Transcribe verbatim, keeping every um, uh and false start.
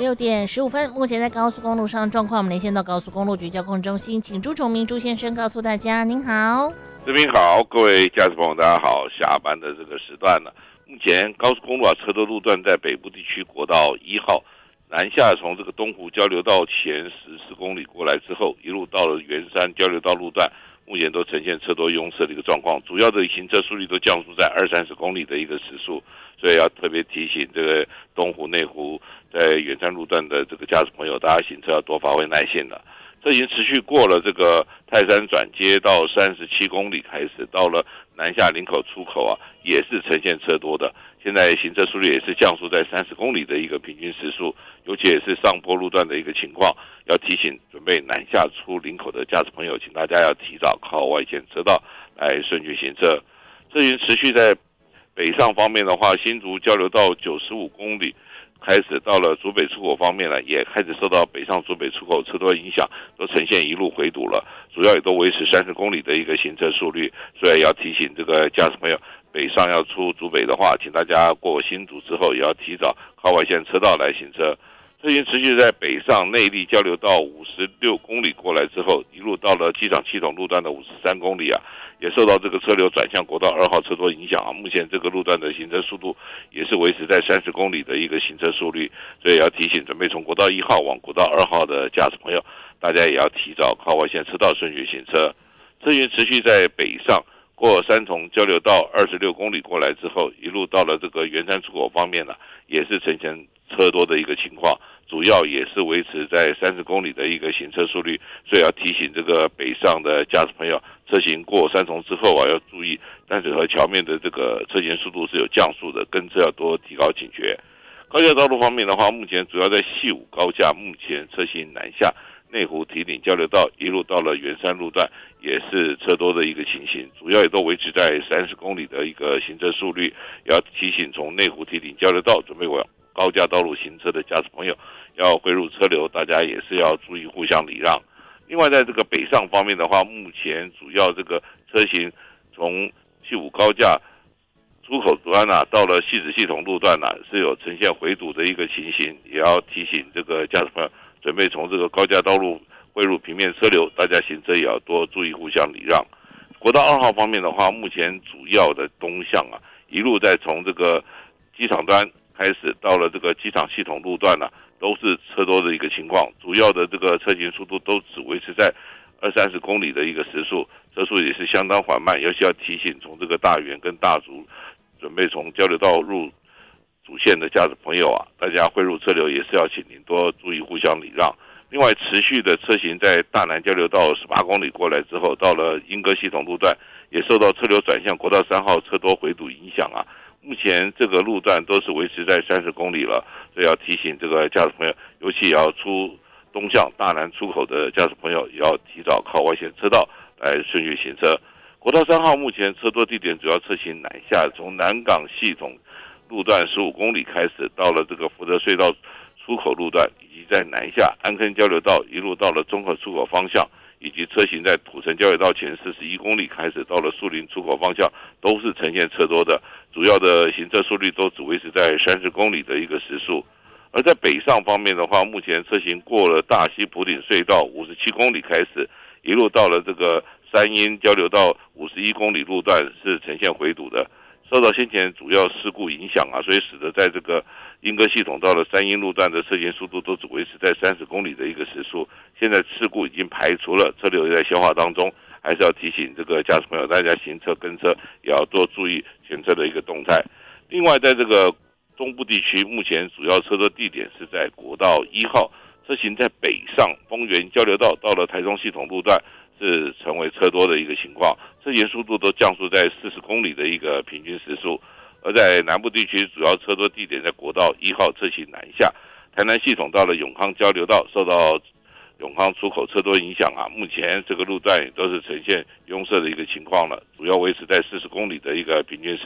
六点十五分，目前在高速公路上状况，我们连线到高速公路局交通中心，请朱崇明朱先生告诉大家。您好， 志明好，各位驾驶朋友大家好。下班的这个时段呢，目前高速公路啊车多路段在北部地区国道一号南下，从这个东湖交流道前十四公里过来之后，一路到了圆山交流道路段，目前都呈现车多拥塞的一个状况，主要的行车速率都降速在二三十公里的一个时速，所以要特别提醒这个东湖、内湖在圆山路段的这个驾驶朋友，大家行车要多发挥耐性了。这已经持续过了这个泰山转接到三十七公里开始，到了南下林口出口啊，也是呈现车多的。现在行车速率也是降速在三十公里的一个平均时速，尤其也是上坡路段的一个情况，要提醒准备南下出林口的驾驶朋友，请大家要提早靠外线车道来顺序行车。这已经持续在北上方面的话，新竹交流道九十五公里。开始到了竹北出口方面呢，也开始受到北上竹北出口车多影响，都呈现一路回堵了，主要也都维持三十公里的一个行车速率，所以要提醒这个驾驶朋友，北上要出竹北的话，请大家过新竹之后也要提早靠外线车道来行车。这已经持续在北上内坜交流道五十六公里过来之后，一路到了机场系统路段的五十三公里啊，也受到这个车流转向国道二号车多影响啊。目前这个路段的行车速度也是维持在三十公里的一个行车速率，所以要提醒准备从国道一号往国道二号的驾驶朋友，大家也要提早靠外线车道顺序行车。这已经持续在北上过三重交流道二十六公里过来之后，一路到了这个圆山出口方面呢、啊，也是呈现车多的一个情况，主要也是维持在三十公里的一个行车速率，所以要提醒这个北上的驾驶朋友，车行过三重之后啊，要注意淡水河桥面的这个车行速度是有降速的，跟车要多提高警觉。高架道路方面的话，目前主要在西武高架，目前车行南下内湖堤顶交流道一路到了圆山路段，也是车多的一个情形，主要也都维持在三十公里的一个行车速率，要提醒从内湖堤顶交流道准备往高架道路行车的驾驶朋友要汇入车流，大家也是要注意互相礼让。另外在这个北上方面的话，目前主要这个车型从西武高架出口端啊，到了汐止系统路段啊，是有呈现回堵的一个情形，也要提醒这个驾驶朋友准备从这个高架道路汇入平面车流，大家行车也要多注意互相礼让。国道二号方面的话，目前主要的东向啊，一路在从这个机场端开始到了这个机场系统路段呢、啊，都是车多的一个情况，主要的这个车行速度都只维持在二三十公里的一个时速，车速也是相当缓慢，尤其要提醒从这个大园跟大竹准备从交流道入主线的驾驶朋友啊，大家汇入车流也是要请您多注意互相礼让。另外，持续的车行在大南交流道十八公里过来之后，到了莺歌系统路段，也受到车流转向国道三号车多回堵影响啊。目前这个路段都是维持在三十公里了，所以要提醒这个驾驶朋友，尤其也要出东向大南出口的驾驶朋友，也要提早靠外线车道来顺序行车。国道三号目前车多地点主要车行南下，从南港系统路段十五公里开始，到了这个福德隧道出口路段，以及在南下安坑交流道一路到了中和出口方向，以及车行在土城交流道前四十一公里开始到了树林出口方向，都是呈现车多的，主要的行车速率都只维持在三十公里的一个时速。而在北上方面的话，目前车行过了大溪埔顶隧道五十七公里开始，一路到了这个三阴交流道五十一公里路段是呈现回堵的。受到先前主要事故影响啊，所以使得在这个莺歌系统到了三阴路段的车行速度都只维持在三十公里的一个时速。现在事故已经排除了，车流也在消化当中，还是要提醒这个驾驶朋友，大家行车跟车也要多注意前车的一个动态。另外，在这个中部地区，目前主要车多地点是在国道一号，车行在北上丰原交流道到了台中系统路段是成为车多的一个情况，车行速度都降速在四十公里的一个平均时速。而在南部地区，主要车多地点在国道一号车行南下，台南系统到了永康交流道，受到永康出口车多影响啊，目前这个路段也都是呈现拥塞的一个情况了，主要维持在四十公里的一个平均时速。